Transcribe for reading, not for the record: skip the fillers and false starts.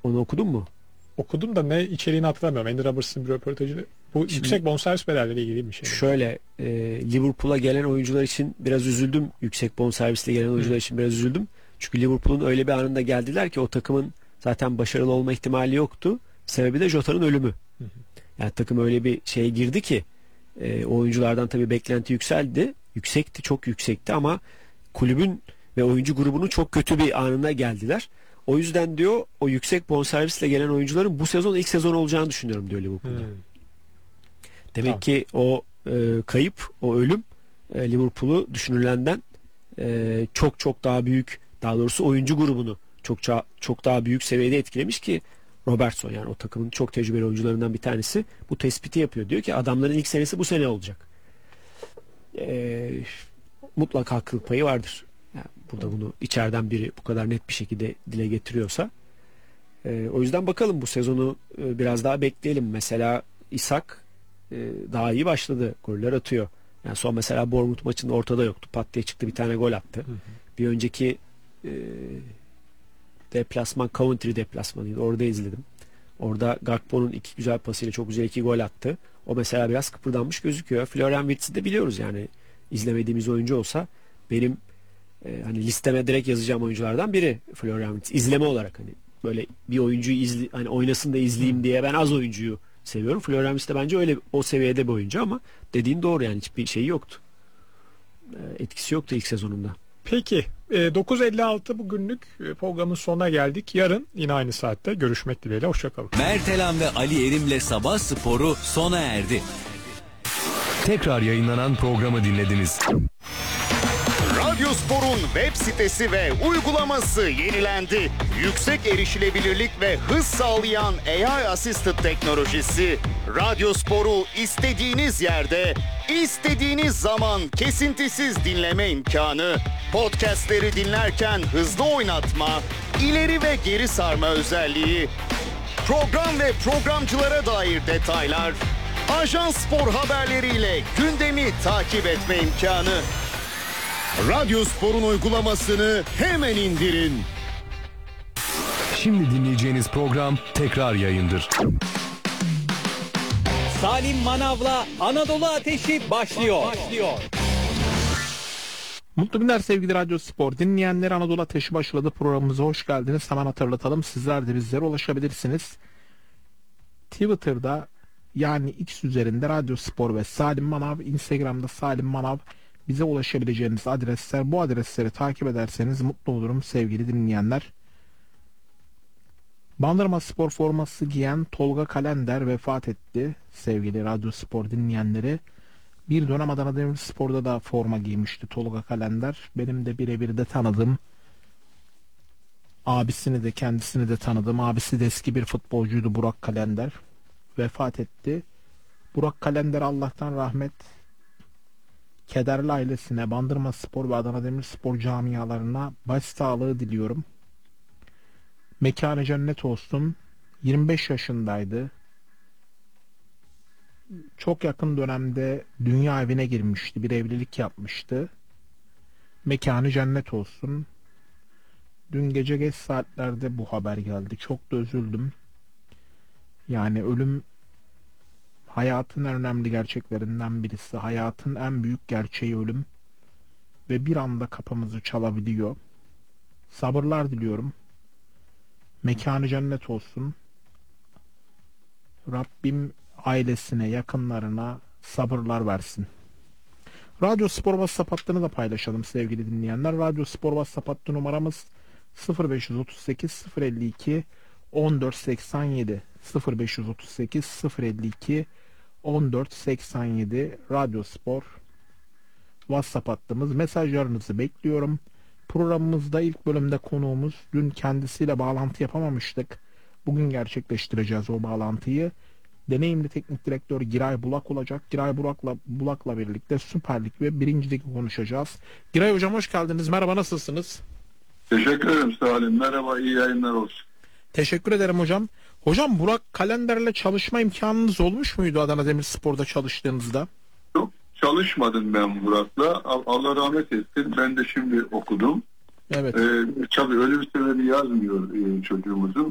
Onu okudun mu? Okudum da ne içeriğini hatırlamıyorum. Andy Roberts'ın bir röportajı. Bu Şimdi, yüksek bonservis bedelleriyle ilgili bir şey. Şöyle Liverpool'a gelen oyuncular için biraz üzüldüm. Yüksek bonservisle gelen oyuncular için biraz üzüldüm. Çünkü Liverpool'un öyle bir anında geldiler ki o takımın zaten başarılı olma ihtimali yoktu. Sebebi de Jota'nın ölümü. Yani takım öyle bir şeye girdi ki o oyunculardan tabii beklenti yükseldi. Yüksekti, çok yüksekti ama kulübün ve oyuncu grubunun çok kötü bir anına geldiler. O yüzden diyor o yüksek bonservisle gelen oyuncuların bu sezon ilk sezon olacağını düşünüyorum diyor Liverpool'da. Demek ki o kayıp, o ölüm Liverpool'u düşünülenden çok çok daha büyük, daha doğrusu oyuncu grubunu çok daha büyük seviyede etkilemiş ki Robertson, yani o takımın çok tecrübeli oyuncularından bir tanesi, bu tespiti yapıyor. Diyor ki adamların ilk senesi bu sene olacak. Mutlaka haklılık payı vardır. Yani burada bunu içeriden biri bu kadar net bir şekilde dile getiriyorsa. O yüzden bakalım, bu sezonu biraz daha bekleyelim. Mesela Isak daha iyi başladı. Goller atıyor. Yani son mesela Bournemouth maçında ortada yoktu. Pat diye çıktı, bir tane gol attı. Bir önceki deplasman, Coventry deplasmanıydı. Orada izledim. Orada Gakpo'nun iki güzel pasıyla çok güzel iki gol attı. O mesela biraz kıpırdanmış gözüküyor. Florian Wirtz'i de biliyoruz yani. İzlemediğimiz oyuncu olsa benim hani listeme direkt yazacağım oyunculardan biri Florian Wirtz. İzleme olarak hani böyle bir oyuncuyu hani oynasın da izleyeyim diye ben az oyuncuyu seviyorum. Florian Wirtz de bence öyle o seviyede bir oyuncu ama dediğin doğru, yani hiçbir şeyi yoktu. Etkisi yoktu ilk sezonunda. Peki 9.56 bugünlük programın sonuna geldik. Yarın yine aynı saatte görüşmek dileğiyle. Hoşçakalın. Mertelan ve Ali Erim'le Sabah Sporu sona erdi. Tekrar yayınlanan programı dinlediniz. Radyospor'un web sitesi ve uygulaması yenilendi. Yüksek erişilebilirlik ve hız sağlayan AI Assisted teknolojisi Radyospor'u istediğiniz yerde, istediğiniz zaman kesintisiz dinleme imkanı, podcastleri dinlerken hızlı oynatma, ileri ve geri sarma özelliği, program ve programcılara dair detaylar, Ajans Spor haberleriyle gündemi takip etme imkanı. Radyospor'un uygulamasını hemen indirin. Şimdi dinleyeceğiniz program tekrar yayındır. Salim Manav'la Anadolu Ateşi başlıyor. Mutlu günler sevgili Radyospor dinleyenleri, Anadolu Ateşi başladı, programımıza hoş geldiniz. Hemen hatırlatalım, sizler de bizlere ulaşabilirsiniz. Twitter'da yani X üzerinde Radyospor ve Salim Manav, Instagram'da Salim Manav bize ulaşabileceğiniz adresler. Bu adresleri takip ederseniz mutlu olurum sevgili dinleyenler. Bandırma Spor forması giyen Tolga Kalender vefat etti sevgili Radyospor dinleyenleri. Bir dönem Adana Demirspor'da da forma giymişti Tolga Kalender. Benim de birebir de tanıdığım, abisini de kendisini de tanıdığım, abisi de eski bir futbolcuydu, Burak Kalender. Vefat etti. Burak Kalender Allah'tan rahmet, kederli ailesine, Bandırma Spor ve Adana Demirspor camialarına başsağlığı diliyorum. Mekanı cennet olsun. 25 yaşındaydı. Çok yakın dönemde dünya evine girmişti. Bir evlilik yapmıştı. Mekanı cennet olsun. Dün gece geç saatlerde bu haber geldi. Çok da üzüldüm. Yani ölüm hayatın en önemli gerçeklerinden birisi. Hayatın en büyük gerçeği ölüm. Ve bir anda kapımızı çalabiliyor. Sabırlar diliyorum. Mekanı cennet olsun. Rabbim ailesine, yakınlarına sabırlar versin. Radyo Spor WhatsApp hattını da paylaşalım sevgili dinleyenler. Radyo Spor WhatsApp hattı numaramız 0538 052 1487 0538 052 1487 Radyo Spor WhatsApp hattımız. Mesajlarınızı bekliyorum. Programımızda ilk bölümde konuğumuz, dün kendisiyle bağlantı yapamamıştık. Bugün gerçekleştireceğiz o bağlantıyı. Deneyimli teknik direktör Giray Bulak olacak. Giray Bulak'la birlikte Süper Lig ve 1. Lig'i konuşacağız. Giray Hocam hoş geldiniz. Merhaba, nasılsınız? Teşekkür ederim Salim. Merhaba, iyi yayınlar olsun. Teşekkür ederim hocam. Hocam, Burak Kalender'le çalışma imkanınız olmuş muydu Adana Demirspor'da çalıştığınızda? Yok, çalışmadım ben Burak'la. Allah rahmet etsin. Ben de şimdi okudum. Evet. Tabii ölüm sebebi yazmıyor çocuğumuzun.